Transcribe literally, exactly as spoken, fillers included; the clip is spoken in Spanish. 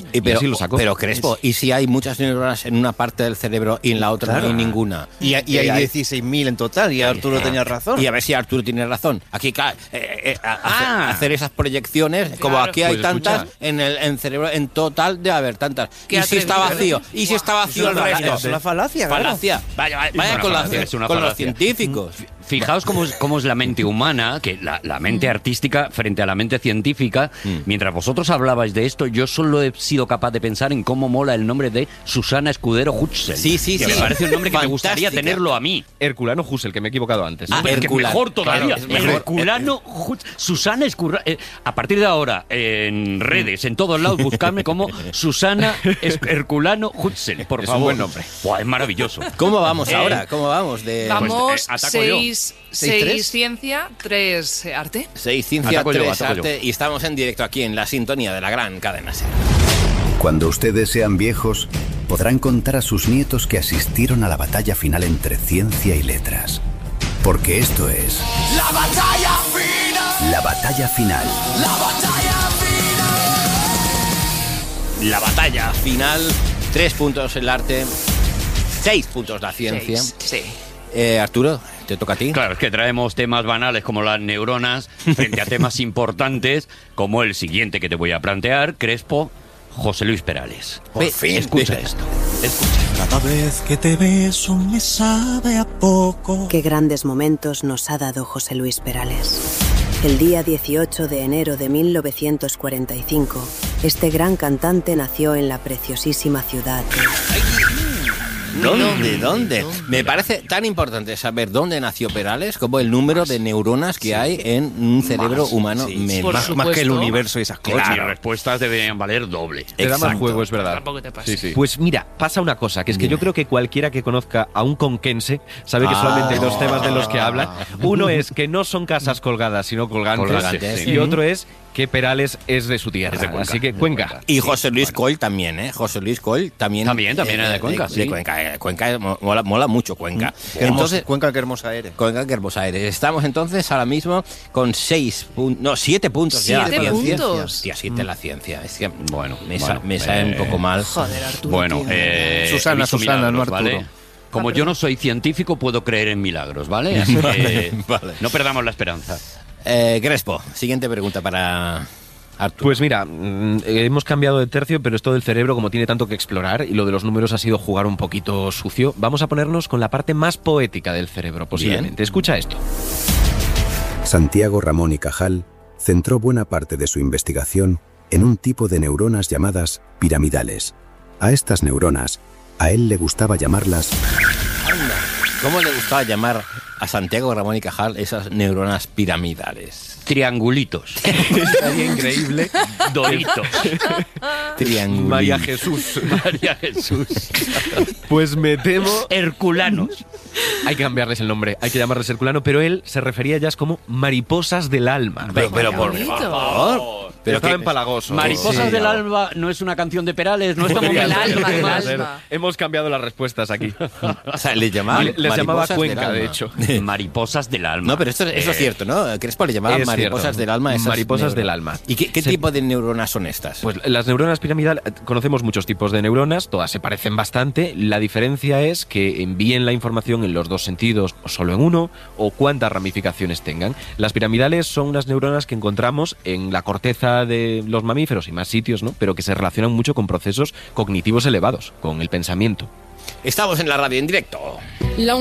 Y pero, y así lo sacó. Pero Crespo, ¿y si hay muchas neuronas en una parte del cerebro y en la otra claro. no hay ninguna? Y, y hay dieciséis mil en total, y Arturo tenía razón. Y a ver si Arturo tiene razón. Aquí, claro, eh, eh, a, ah. hacer esas proyecciones, claro. como aquí hay pues tantas, escucha. en el en cerebro, en total de haber tantas. ¿Y si está vacío? ¿Y si está vacío el resto? Es una falacia, Falacia. Vaya, vaya, vaya con, la, con los científicos. Fijaos cómo es, cómo es la mente humana, que la, la mente artística frente a la mente científica. Mm. Mientras vosotros hablabais de esto, yo solo he sido capaz de pensar en cómo mola el nombre de Susana Escudero Huxell. Sí, sí, que sí. me parece un nombre que me gustaría tenerlo a mí. Herculano Huxell, que me he equivocado antes. Ah, es que mejor todavía. Claro, mejor. Herculano Huxell. Susana Escudero. Eh, a partir de ahora, en redes, en todos lados, buscarme como Susana Herculano Huxell, por es favor. Un buen nombre. Buah, es maravilloso. ¿Cómo vamos eh, ahora? ¿Cómo vamos? De... Vamos, pues, eh, seis, seis ciencia, tres arte. Seis ciencia, ataco tres yo, arte. Yo. Y estamos en directo aquí en la sintonía de la gran cadena SER. Cuando ustedes sean viejos, podrán contar a sus nietos que asistieron a la batalla final entre ciencia y letras. Porque esto es... ¡La batalla final! La batalla final. ¡La batalla final! La batalla final. Tres puntos el arte. Seis puntos la ciencia. Seis, sí. Eh, Arturo, ¿te toca a ti? Claro, es que traemos temas banales como las neuronas frente a temas importantes como el siguiente que te voy a plantear, Crespo, José Luis Perales. Por Ve, fin. Escucha Ve. esto. Escucha. Cada vez que te beso me sabe a poco. Qué grandes momentos nos ha dado José Luis Perales. El día dieciocho de enero de mil novecientos cuarenta y cinco, este gran cantante nació en la preciosísima ciudad de... ¿Dónde? ¿Dónde? Me parece tan importante saber dónde nació Perales como el número de neuronas que sí. hay en un cerebro más, humano. Sí, me, más, más que el universo y esas cosas. Claro, las respuestas deberían valer doble. Te da más juego, es verdad. Tampoco te pasa. Sí, sí. Pues mira, pasa una cosa, que es que Dime. yo creo que cualquiera que conozca a un conquense sabe que ah, solamente hay dos temas de los que habla. Uno es que no son casas colgadas, sino colgantes. colgantes sí. Y otro es que Perales es de su tierra, es de Cuenca, así que Cuenca. Cuenca. Y José Luis Coll también, ¿eh? José Luis Coll también. También, también eh, era de Cuenca, de, sí. de Cuenca, eh, Cuenca mola, mola mucho Cuenca. Mm. Entonces, Cuenca, qué hermosa eres. Cuenca, qué hermosa eres. Estamos entonces ahora mismo con seis puntos, no, siete puntos ¿Siete ya. Siete puntos? Hostia, siete mm. la ciencia. Es que, bueno, me, bueno, sa, me sale eh, un poco mal. Joder, Arturo. Bueno, eh, Susana, Susana, milagros, no Arturo. ¿vale? Como yo no soy científico, puedo creer en milagros, ¿vale? Así que vale. no perdamos la esperanza. Eh, Crespo, siguiente pregunta para... Arturo. Pues mira, hemos cambiado de tercio, pero esto del cerebro, como tiene tanto que explorar, y lo de los números ha sido jugar un poquito sucio, vamos a ponernos con la parte más poética del cerebro, posiblemente. Bien. Escucha esto. Santiago Ramón y Cajal centró buena parte de su investigación en un tipo de neuronas llamadas piramidales. A estas neuronas, a él le gustaba llamarlas... ¿Cómo le gustaba llamar a Santiago Ramón y Cajal esas neuronas piramidales? Triangulitos. Estaría increíble. Doritos. Triangulitos. María Jesús. María Jesús. Pues me temo... Herculanos. Hay que cambiarles el nombre, hay que llamarles Herculano, pero él se refería a ellas como mariposas del alma. Pero, pero por favor... Pero estaba empalagoso. Mariposas sí, del no. alma no es una canción de Perales, no estamos el alma, el alma. Hemos cambiado las respuestas aquí. O sea, le llamaba les llamaba Cuenca, de hecho. Mariposas del alma. No, pero esto, eso eh, es cierto, ¿no? Crespo le llamaba mariposas cierto. del alma. Esas mariposas neuronas. del alma. ¿Y qué, qué se... tipo de neuronas son estas? Pues las neuronas piramidales, conocemos muchos tipos de neuronas, todas se parecen bastante. La diferencia es que envíen la información en los dos sentidos o solo en uno, o cuántas ramificaciones tengan. Las piramidales son unas neuronas que encontramos en la corteza de los mamíferos y más sitios, ¿no? Pero que se relacionan mucho con procesos cognitivos elevados, con el pensamiento. Estamos en la radio en directo. La